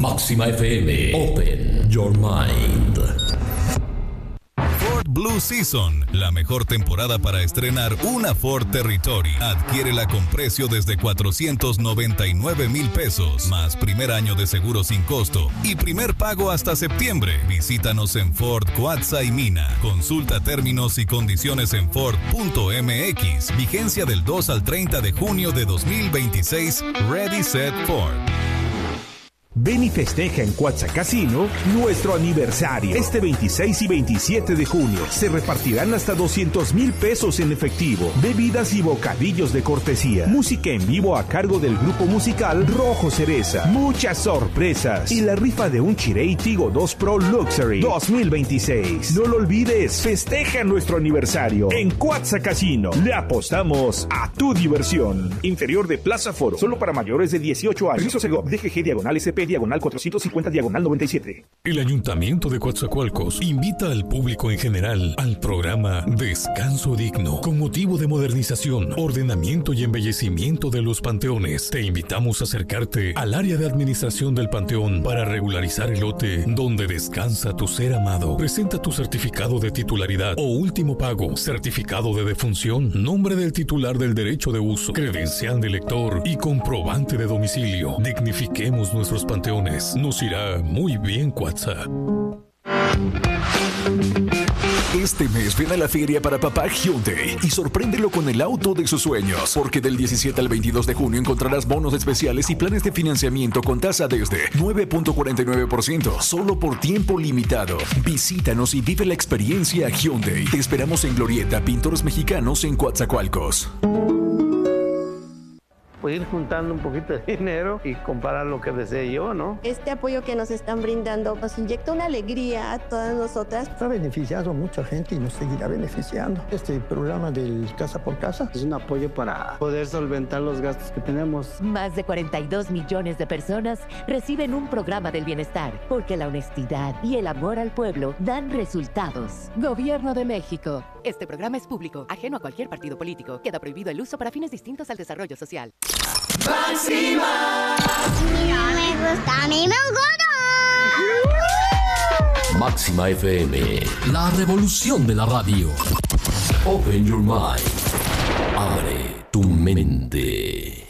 Máxima FM. Open your mind. Ford Blue Season, la mejor temporada para estrenar una Ford Territory. Adquiérela con precio desde 499,000 pesos, más primer año de seguro sin costo y primer pago hasta septiembre. Visítanos en Ford Cuatza y Mina. Consulta términos y condiciones en Ford.mx. Vigencia del 2 al 30 de junio de 2026. Ready, Set, Ford. Ven y festeja en Cuatza Casino nuestro aniversario. Este 26 y 27 de junio se repartirán hasta 200,000 pesos en efectivo, bebidas y bocadillos de cortesía, música en vivo a cargo del grupo musical Rojo Cereza, muchas sorpresas y la rifa de un Chery Tiggo 2 Pro Luxury 2026. No lo olvides, festeja nuestro aniversario en Cuatza Casino. Le apostamos a tu diversión. Inferior de Plaza Foro, solo para mayores de 18 años. Permiso Segov, DGG Diagonal SP Diagonal 450 Diagonal 97. El Ayuntamiento de Coatzacoalcos invita al público en general al programa Descanso Digno con motivo de modernización, ordenamiento y embellecimiento de los panteones. Te invitamos a acercarte al área de administración del panteón para regularizar el lote donde descansa tu ser amado. Presenta tu certificado de titularidad o último pago, certificado de defunción, nombre del titular del derecho de uso, credencial de elector y comprobante de domicilio. Dignifiquemos nuestros panteones. Nos irá muy bien, Cuatza. Este mes ven a la feria para papá Hyundai y sorpréndelo con el auto de sus sueños, porque del 17 al 22 de junio encontrarás bonos especiales y planes de financiamiento con tasa desde 9.49%, solo por tiempo limitado. Visítanos y vive la experiencia Hyundai. Te esperamos en Glorieta Pintores Mexicanos en Coatzacoalcos. Pues ir juntando un poquito de dinero y comprar lo que desee yo, ¿no? Este apoyo que nos están brindando nos inyecta una alegría a todas nosotras. Ha beneficiado a mucha gente y nos seguirá beneficiando. Este programa del Casa por Casa es un apoyo para poder solventar los gastos que tenemos. Más de 42 millones de personas reciben un programa del bienestar, porque la honestidad y el amor al pueblo dan resultados. Gobierno de México. Este programa es público, ajeno a cualquier partido político. Queda prohibido el uso para fines distintos al desarrollo social. ¡Máxima! No me gusta, a mí me gusta. Máxima FM, la revolución de la radio. Open your mind. Abre tu mente.